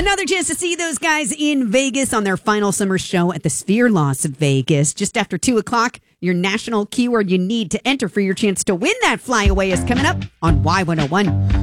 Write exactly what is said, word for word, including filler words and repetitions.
another chance to see those guys in Vegas on their final summer show at the Sphere Las Vegas. Just after two o'clock, your national keyword you need to enter for your chance to win that flyaway is coming up on Y one oh one.